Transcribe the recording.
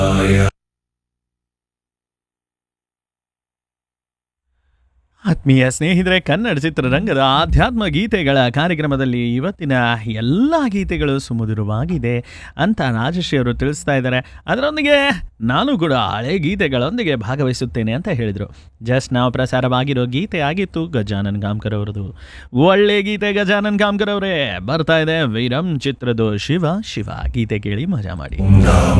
ಆತ್ಮೀಯ ಸ್ನೇಹಿತರೆ, ಕನ್ನಡ ಚಿತ್ರರಂಗದ ಆಧ್ಯಾತ್ಮ ಗೀತೆಗಳ ಕಾರ್ಯಕ್ರಮದಲ್ಲಿ ಇವತ್ತಿನ ಎಲ್ಲ ಗೀತೆಗಳು ಸುಮಧುರವಾಗಿದೆ ಅಂತ ರಾಜಶ್ರೀ ಅವರು ತಿಳಿಸ್ತಾ ಇದ್ದಾರೆ. ಅದರೊಂದಿಗೆ ನಾನು ಕೂಡ ಹಳೆ ಗೀತೆಗಳೊಂದಿಗೆ ಭಾಗವಹಿಸುತ್ತೇನೆ ಅಂತ ಹೇಳಿದರು. ಜಸ್ಟ್ ನಾವು ಪ್ರಸಾರವಾಗಿರೋ ಗೀತೆ ಆಗಿತ್ತು ಗಜಾನನ್ ಕಾಮ್ಕರ್ ಅವರದು. ಒಳ್ಳೆ ಗೀತೆ ಗಜಾನನ್ ಕಾಮ್ಕರ್ ಅವರೇ. ಬರ್ತಾ ಇದೆ ವೀರಂ ಚಿತ್ರದ ಶಿವ ಶಿವ ಗೀತೆ ಕೇಳಿ ಮಜಾ ಮಾಡಿ.